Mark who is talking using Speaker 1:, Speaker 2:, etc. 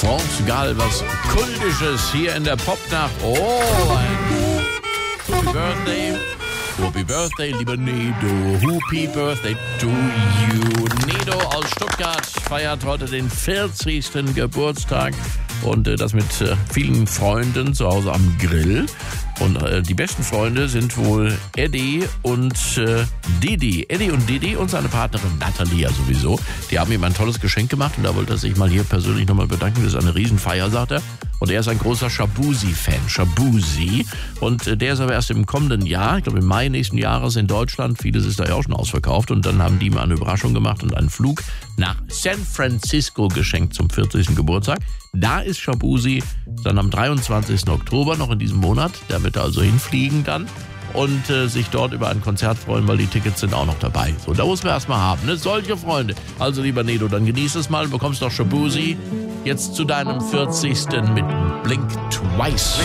Speaker 1: France Gall, was Kultisches hier in der Popnacht. Oh, Happy Birthday, lieber Nedo. Happy Birthday to you. Nedo aus Stuttgart feiert heute den 40. Geburtstag und das mit vielen Freunden zu Hause am Grill. Und die besten Freunde sind wohl Eddie und Didi. Eddie und Didi und seine Partnerin Natalia sowieso. Die haben ihm ein tolles Geschenk gemacht und da wollte er sich mal hier persönlich nochmal bedanken. Das ist eine Riesenfeier, sagt er. Und er ist ein großer Shaboozey-Fan. Shaboozey. Und der ist aber erst im kommenden Jahr, ich glaube im Mai nächsten Jahres in Deutschland. Vieles ist da ja auch schon ausverkauft. Und dann haben die ihm eine Überraschung gemacht und einen Flug nach San Francisco geschenkt zum 40. Geburtstag. Da ist Shaboozey dann am 23. Oktober, noch in diesem Monat. Da wird er also hinfliegen dann und sich dort über ein Konzert freuen, weil die Tickets sind auch noch dabei. So, da muss man erstmal haben, ne? Solche Freunde. Also lieber Nedo, dann genieß es mal, du bekommst doch Shaboozey jetzt zu deinem 40. mit Blink Twice.